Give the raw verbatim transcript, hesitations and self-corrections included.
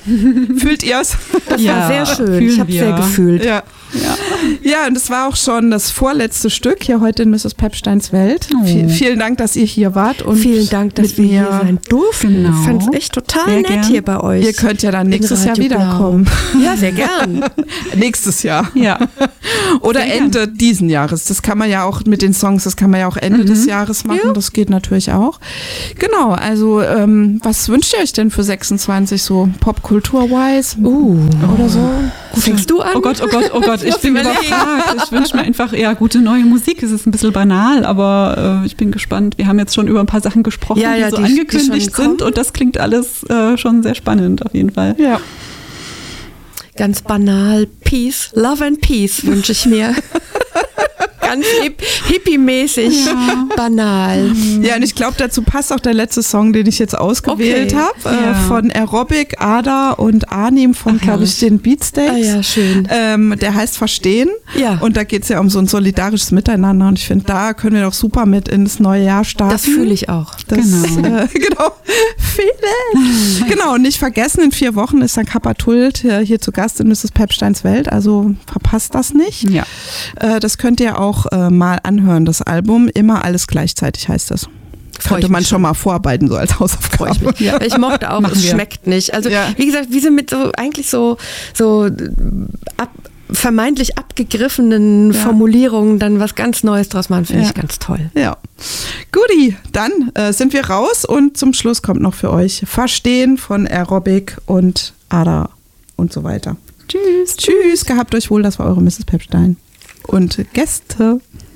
Fühlt ihr es? Das Ja, war sehr schön. fühlen Ich habe wir. sehr gefühlt. Ja. Ja. ja, und das war auch schon das vorletzte Stück hier heute in Misses Pepsteins Welt. Oh. V- vielen Dank, dass ihr hier wart. Und Vielen Dank, dass mit wir mir. hier sein durften. Genau. Ich fand es echt total Sehr nett gern. hier bei euch. Ihr könnt ja dann nächstes Jahr Radio Blau. wiederkommen. Ja, sehr gern. Nächstes Jahr. Ja. Oder Sehr gern. Ende diesen Jahres. Das kann man ja auch mit den Songs, das kann man ja auch Ende des Jahres machen. Ja. Das geht natürlich auch. Genau, also ähm, was wünscht ihr euch denn für sechsundzwanzig so Popkultur-wise? Uh. Oder so? Fängst du an? Oh Gott, oh Gott, oh Gott, ich muss bin überlegen. überfragt. Ich wünsche mir einfach eher gute neue Musik. Es ist ein bisschen banal, aber äh, ich bin gespannt. Wir haben jetzt schon über ein paar Sachen gesprochen, Ja, ja, die so die- die angekündigt schon sind kommen. und das klingt alles äh, schon sehr spannend auf jeden Fall. Ja. Ganz banal. Peace, Love and Peace wünsche ich mir. Ganz hip, hippie-mäßig, Ja. banal. Ja, und ich glaube, dazu passt auch der letzte Song, den ich jetzt ausgewählt Okay. habe, äh, Ja. von Aerobic, Ada und Arnim von, Ach, glaube ich, herrlich. den Beatsteaks. Ah ja, schön. Ähm, der heißt Verstehen. Ja. Und da geht es ja um so ein solidarisches Miteinander. Und ich finde, da können wir doch super mit ins neue Jahr starten. Das fühle ich auch. Das, Genau. Äh, genau. Viele. Genau. Und nicht vergessen, in vier Wochen ist dann Kappa Tult äh, hier zu Gast in Misses Pepsteins Welt. Also verpasst das nicht. Ja. Äh, das könnt ihr auch äh, mal anhören, das Album. Immer alles gleichzeitig heißt das. Freu Könnte ich man mich schon mal vorarbeiten, so als Hausaufgabe. Freue ich mich. Ja. Ich mochte auch, Machen es wir. schmeckt nicht. Also Ja. wie gesagt, wie sie mit so eigentlich so, so ab, vermeintlich abgegriffenen Ja. Formulierungen dann was ganz Neues draus machen, finde Ja. ich ganz toll. Ja. Guti, dann äh, sind wir raus und zum Schluss kommt noch für euch Verstehen von Aerobic und Ada und so weiter. Tschüss. Tschüss, gehabt euch wohl, das war eure Misses Pepstein. Und Gäste.